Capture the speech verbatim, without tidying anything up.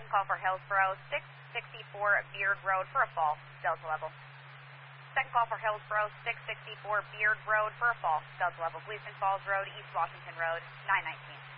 call for Hillsborough, six sixty-four Beard Road for a fall, Delta level. Second call for Hillsborough, six sixty-four Beard Road for a fall, Delta level. Gleason Falls Road, East Washington Road, nine nineteen.